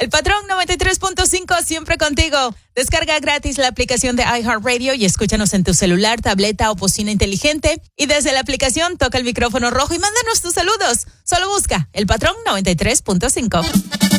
El Patrón 93.5 siempre contigo. Descarga gratis la aplicación de iHeartRadio y escúchanos en tu celular, tableta o bocina inteligente. Y desde la aplicación toca el micrófono rojo y mándanos tus saludos. Solo busca El Patrón 93.5.